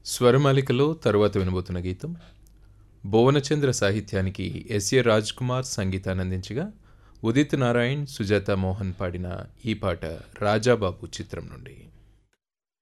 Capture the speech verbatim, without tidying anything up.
స్వరమాలికలో తరువాత వినబోతున్న గీతం భువనచంద్ర సాహిత్యానికి ఎస్ఏ రాజ్ కుమార్ సంగీతాన్నందించగా ఉదిత్ నారాయణ్ సుజాత మోహన్ పాడిన ఈ పాట రాజాబాబు చిత్రం నుండి.